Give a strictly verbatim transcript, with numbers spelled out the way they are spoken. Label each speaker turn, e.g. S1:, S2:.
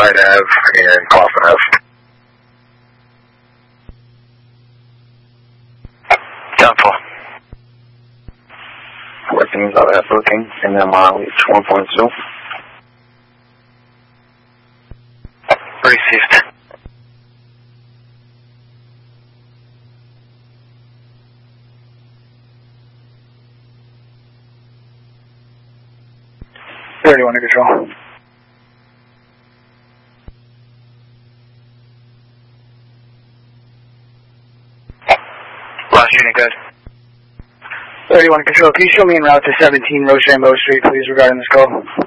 S1: Pine Ave and Coffin Ave.
S2: ten four.
S1: Working out that booking and then mile each one point two.
S2: Received.
S3: thirty-one to control.
S2: Last unit good.
S3: thirty-one to control. Can you show me en route to seventeen Rochambeau Street, please, regarding this call?